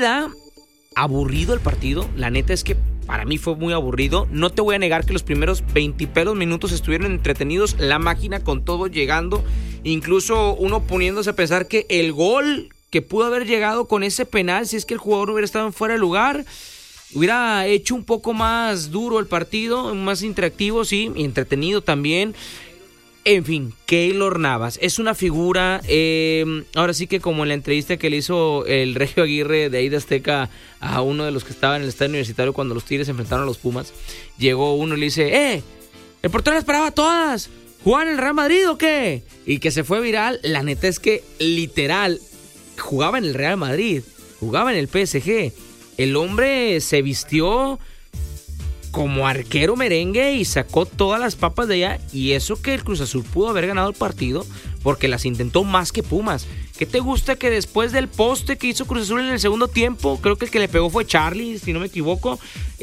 ida, aburrido el partido. La neta es que para mí fue muy aburrido. No te voy a negar que los primeros 20 y pelos minutos estuvieron entretenidos. La máquina con todo llegando. Incluso uno poniéndose a pensar que el gol que pudo haber llegado con ese penal, si es que el jugador hubiera estado en fuera de lugar, hubiera hecho un poco más duro el partido, más interactivo, sí, y entretenido también. En fin, Keylor Navas es una figura, ahora sí que como en la entrevista que le hizo el Regio Aguirre de ahí de Azteca a uno de los que estaba en el estadio universitario cuando los Tigres se enfrentaron a los Pumas, llegó uno y le dice, el portero las paraba todas, ¿jugaban en el Real Madrid o qué? Y que se fue viral. La neta es que literal jugaba en el Real Madrid, jugaba en el PSG, el hombre se vistió como arquero merengue y sacó todas las papas de allá, y eso que el Cruz Azul pudo haber ganado el partido porque las intentó más que Pumas. ¿Qué te gusta que después del poste que hizo Cruz Azul en el segundo tiempo, creo que el que le pegó fue Charlie, si no me equivoco,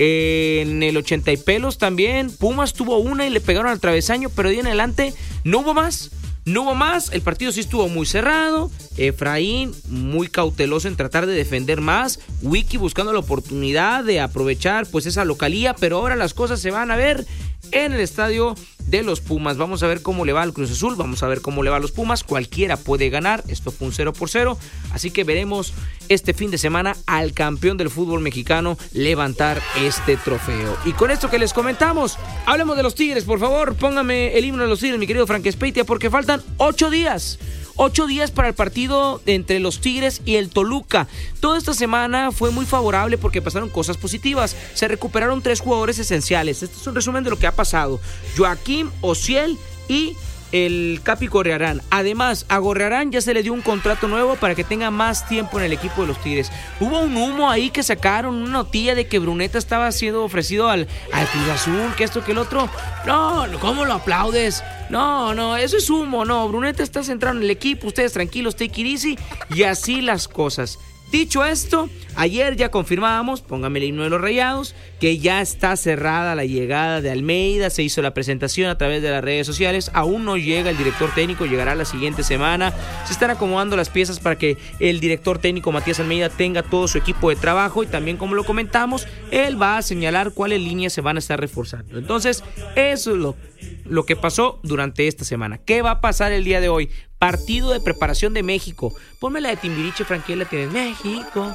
en el 80 y pelos también, Pumas tuvo una y le pegaron al travesaño, pero de ahí en adelante no hubo más? El partido sí estuvo muy cerrado. Efraín muy cauteloso en tratar de defender más, Wiki buscando la oportunidad de aprovechar pues esa localía, pero ahora las cosas se van a ver en el estadio de los Pumas. Vamos a ver cómo le va al Cruz Azul, vamos a ver cómo le va a los Pumas. Cualquiera puede ganar, esto fue un 0-0, así que veremos este fin de semana al campeón del fútbol mexicano levantar este trofeo. Y con esto que les comentamos, hablemos de los Tigres, por favor. Póngame el himno de los Tigres, mi querido Frank Speitia, porque faltan 8 días para el partido entre los Tigres y el Toluca. Toda esta semana fue muy favorable porque pasaron cosas positivas. Se recuperaron 3 jugadores esenciales. Este es un resumen de lo que ha pasado: Joaquín, Ociel y el Capi Gorriarán. Además, a Gorriarán ya se le dio un contrato nuevo para que tenga más tiempo en el equipo de los Tigres. Hubo un humo ahí que sacaron, una notilla de que Bruneta estaba siendo ofrecido al Cruz Azul, que esto, que el otro. No, ¿cómo lo aplaudes? No, eso es humo. No, Bruneta está centrado en el equipo, ustedes tranquilos, take it easy, y así las cosas. Dicho esto, ayer ya confirmábamos, póngame el himno de los Rayados, que ya está cerrada la llegada de Almeida. Se hizo la presentación a través de las redes sociales. Aún no llega el director técnico, llegará la siguiente semana. Se están acomodando las piezas para que el director técnico Matías Almeida tenga todo su equipo de trabajo, y también, como lo comentamos, él va a señalar cuáles líneas se van a estar reforzando. Entonces, eso es lo que pasó durante esta semana. ¿Qué va a pasar el día de hoy? Partido de preparación de México. Ponme la de Timbiriche, Franquiela, tienes México.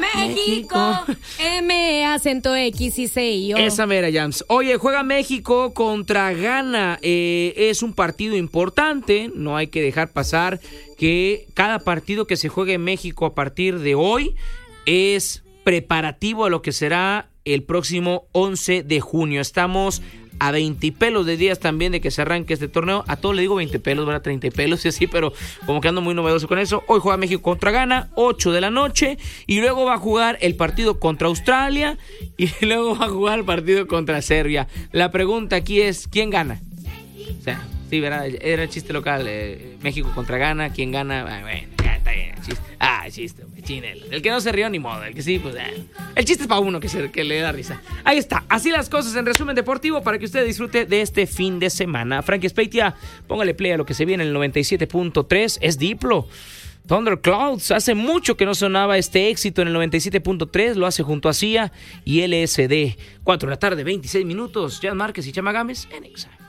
M, acento X y C y O. Esa mera, Jams. Oye, juega México contra Ghana. Es un partido importante. No hay que dejar pasar que cada partido que se juegue en México a partir de hoy es preparativo a lo que será el próximo 11 de junio. Estamos a 20 y pelos de días también de que se arranque este torneo. A todos le digo 20 pelos, ¿verdad? 30 y pelos y así, pero como que ando muy novedoso con eso. Hoy juega México contra Ghana, 8 de la noche, y luego va a jugar el partido contra Australia, y luego va a jugar el partido contra Serbia. La pregunta aquí es, ¿quién gana? O sea, sí, ¿verdad? Era el chiste local, México contra Ghana, ¿quién gana? Bueno, ya está bien, el chiste. Chiste, chinelo. El que no se rió, ni modo. El que sí, pues el chiste es para uno que le da risa. Ahí está, así las cosas en resumen deportivo para que usted disfrute de este fin de semana. Frank Speitia, póngale play a lo que se viene en el 97.3. Es Diplo, Thunderclouds. Hace mucho que no sonaba este éxito en el 97.3. Lo hace junto a Sia y LSD. 4 de la tarde, 26 minutos. Jan Márquez y Chama Gámez en Exa.